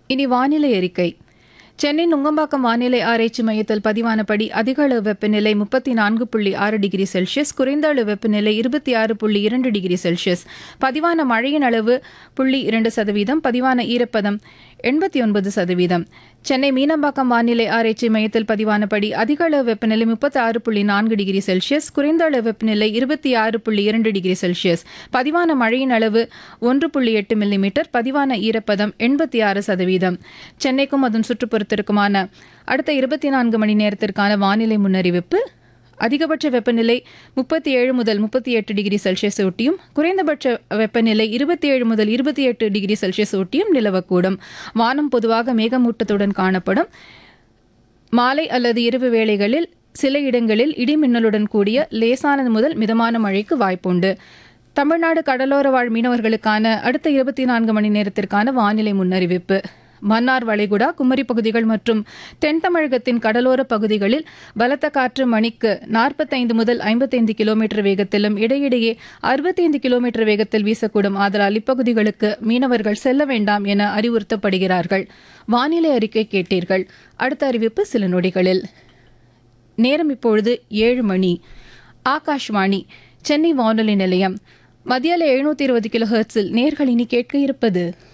இனி வானிலை அறிக்கை. சென்னை நுங்கம்பாக்கம் வானிலை ஆராய்ச்சி மையத்தில் பதிவானபடி அதிக அளவு வெப்பநிலை 34.6 டிகிரி செல்சியஸ், குறைந்த அளவு வெப்பநிலை 26.2 டிகிரி செல்சியஸ், பதிவான மழையின் அளவு 0.2%, பதிவான ஈரப்பதம் 89%. சென்னை மீனம்பாக்கம் வானிலை ஆராய்ச்சி மையத்தில் பதிவானபடி அதிக அளவு வெப்பநிலை 36.4 டிகிரி செல்சியஸ், குறைந்த அளவு வெப்பநிலை 26.2 டிகிரி செல்சியஸ், பதிவான மழையின் அளவு 1.8 மில்லிமீட்டர், பதிவான ஈரப்பதம் 86%. சென்னைக்கும் அதன் சுற்றுப்புறத்திற்குமான அடுத்த 24 மணி நேரத்திற்கான வானிலை முன்னறிவிப்பு. அதிகபட்ச வெப்பநிலை 37 முதல் 38 டிகிரி செல்சியஸ் ஒட்டியும், குறைந்தபட்ச வெப்பநிலை 27 முதல் 28 டிகிரி செல்சியஸ் ஒட்டியும் நிலவக்கூடும். வானம் பொதுவாக மேகமூட்டத்துடன் காணப்படும். மாலை அல்லது இரவு வேளைகளில் சில இடங்களில் இடி மின்னலுடன் கூடிய லேசானது முதல் மிதமான மழைக்கு வாய்ப்புண்டு. தமிழ்நாடு கடலோர வாழ் மீனவர்களுக்கான அடுத்த 24 மணி நேரத்திற்கான வானிலை முன்னறிவிப்பு. மன்னார் வளைகுடா, குமரி பகுதிகள் மற்றும் தென் தமிழகத்தின் கடலோர பகுதிகளில் பலத்த காற்று மணிக்கு 45 முதல் 55 கிலோமீட்டர் வேகத்திலும் இடையிடையே 65 கிலோமீட்டர் வேகத்தில் வீசக்கூடும். ஆதலால் இப்பகுதிகளுக்கு மீனவர்கள் செல்ல வேண்டாம் என அறிவுறுத்தப்படுகிறார்கள். வானிலை அறிக்கை கேட்டீர்கள். அடுத்த அறிவிப்பு சில நொடிகளில். நேரம் இப்பொழுது 7 மணி. ஆகாஷ்வாணி சென்னை வானொலி நிலையம். மத்திய 720 கிலோஹெர்ட்ஸில் நேர்கள் இனி கேட்க இருப்பது